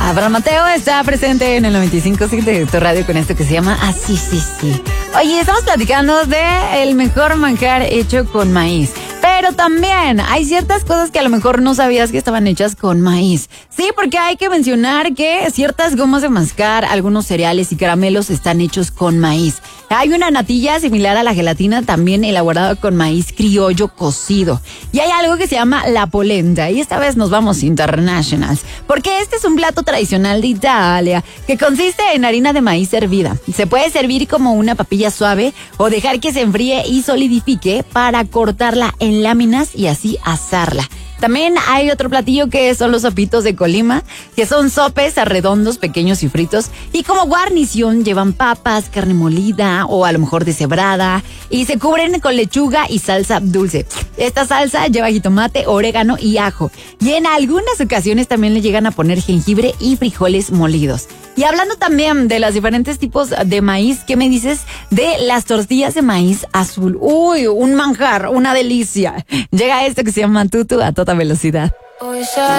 Abraham Mateo está presente en el 95.7 de tu radio con esto que se llama Así, sí, sí. Oye, estamos platicando de el mejor manjar hecho con maíz. Pero también hay ciertas cosas que a lo mejor no sabías que estaban hechas con maíz. Sí, porque hay que mencionar que ciertas gomas de mascar, algunos cereales y caramelos están hechos con maíz. Hay una natilla similar a la gelatina también elaborada con maíz criollo cocido. Y hay algo que se llama la polenta. Y esta vez nos vamos internationals. Porque este es un plato tradicional de Italia que consiste en harina de maíz hervida. Se puede servir como una papilla suave o dejar que se enfríe y solidifique para cortarla en láminas y así asarla. También hay otro platillo que son los sopitos de Colima, que son sopes redondos, pequeños y fritos, y como guarnición llevan papas, carne molida o a lo mejor deshebrada, y se cubren con lechuga y salsa dulce. Esta salsa lleva jitomate, orégano y ajo, y en algunas ocasiones también le llegan a poner jengibre y frijoles molidos. Y hablando también de los diferentes tipos de maíz, ¿qué me dices de las tortillas de maíz azul? Uy, un manjar, una delicia. Llega esto que se llama tutu a toda velocidad.